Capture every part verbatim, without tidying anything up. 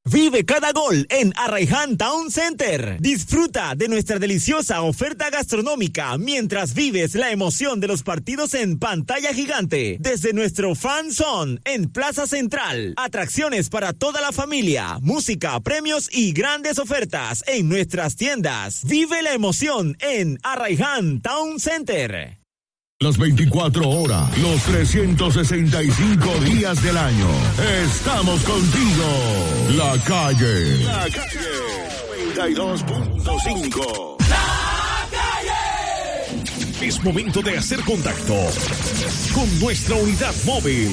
Vive cada gol en Arraiján Town Center. Disfruta de nuestra deliciosa oferta gastronómica mientras vives la emoción de los partidos en pantalla gigante. Desde nuestro Fan Zone en Plaza Central. Atracciones para toda la familia, música, premios y grandes ofertas en nuestras tiendas. Vive la emoción en Arraiján Town Center. Las veinticuatro horas, los trescientos sesenta y cinco días del año. Estamos contigo. La calle. La calle. noventa y dos punto cinco. La calle. Es momento de hacer contacto con nuestra unidad móvil.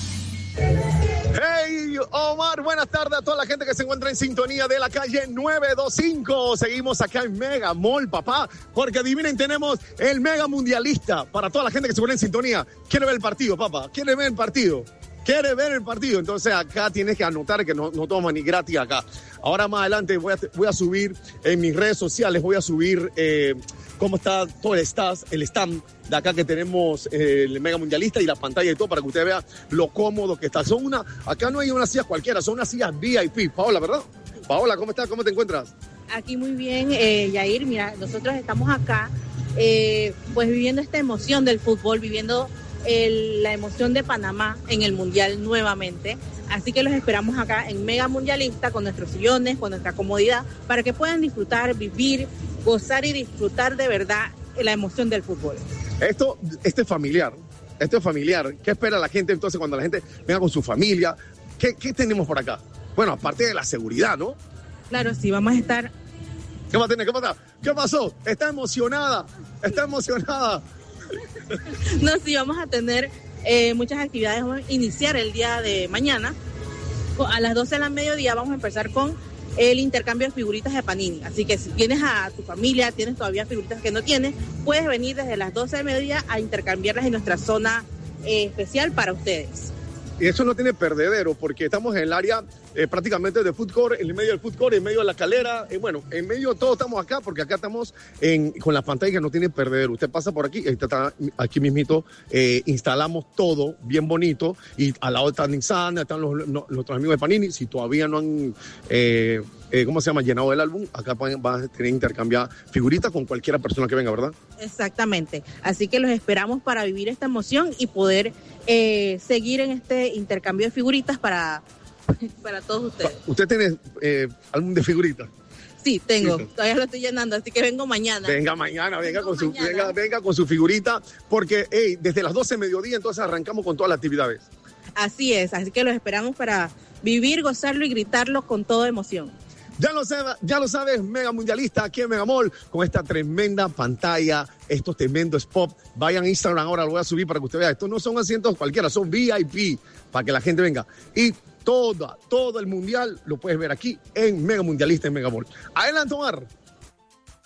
Hey, Omar, buenas tardes a toda la gente que se encuentra en sintonía de la calle nueve dos cinco. Seguimos acá en Mega Mall, papá, porque adivinen, tenemos el Mega Mundialista para toda la gente que se encuentra en sintonía. ¿Quiere ver el partido, papá? ¿Quiere ver el partido? ¿Quiere ver el partido? Entonces acá tienes que anotar que no, no toma ni gratis acá. Ahora más adelante voy a, voy a subir en mis redes sociales, voy a subir eh, cómo está todo el stand, el stand de acá que tenemos eh, el Mega Mundialista y la pantalla y todo para que usted vea lo cómodo que está. Son una, acá no hay unas sillas cualquiera, son unas sillas V I P. Paola, ¿verdad? Paola, ¿cómo estás? ¿Cómo te encuentras? Aquí muy bien, eh, Yair. Mira, nosotros estamos acá eh, pues viviendo esta emoción del fútbol, viviendo el, la emoción de Panamá en el Mundial nuevamente. Así que los esperamos acá en Mega Mundialista con nuestros sillones, con nuestra comodidad, para que puedan disfrutar, vivir, gozar y disfrutar de verdad la emoción del fútbol. Esto, este es familiar, esto es familiar. ¿Qué espera la gente entonces cuando la gente venga con su familia? ¿Qué, qué tenemos por acá? Bueno, aparte de la seguridad, ¿no? Claro, sí, vamos a estar... ¿Qué va a tener? ¿Qué pasa? ¿Qué pasó? Está emocionada, está emocionada. No, sí, vamos a tener eh, muchas actividades. Vamos a iniciar el día de mañana. A las doce de la mediodía vamos a empezar con el intercambio de figuritas de Panini. Así que si tienes a tu familia, tienes todavía figuritas que no tienes, puedes venir desde las doce del mediodía a intercambiarlas en nuestra zona eh, especial para ustedes. Y eso no tiene perdedero, porque estamos en el área eh, prácticamente de food court, en el medio del food court, en medio de la escalera. Eh, bueno, en medio de todo estamos acá, porque acá estamos en, con la pantalla que no tiene perdedero. Usted pasa por aquí, está, aquí mismito, eh, instalamos todo bien bonito. Y al lado está Nissan, están los, los, los amigos de Panini. Si todavía no han, eh, eh, ¿cómo se llama?, llenado el álbum, acá van, van a tener intercambiar figuritas con cualquiera persona que venga, ¿verdad? Exactamente. Así que los esperamos para vivir esta emoción y poder eh, seguir en este intercambio de figuritas para, para todos ustedes. ¿Usted tiene eh, álbum de figuritas? Sí, tengo. Sí, todavía lo estoy llenando, así que vengo mañana. Venga mañana, venga, vengo con, su, mañana. venga, venga con su figurita, porque hey, desde las doce de mediodía entonces arrancamos con todas las actividades. Así es, así que los esperamos para vivir, gozarlo y gritarlo con toda emoción. Ya lo, sabe, ya lo sabes, Mega Mundialista aquí en Mega Mall, con esta tremenda pantalla, estos tremendos spots. Vayan a Instagram ahora, lo voy a subir para que usted vea. Estos no son asientos cualquiera, son V I P, para que la gente venga. Y toda, todo el mundial lo puedes ver aquí en Mega Mundialista en Mega Mall. Adelante, Omar.